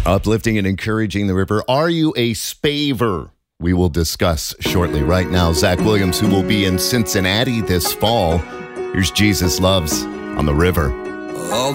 Uplifting and encouraging the river. Are you a spaver? We will discuss shortly. Right now, Zach Williams, who will be in Cincinnati this fall. Here's Jesus Loves on the River.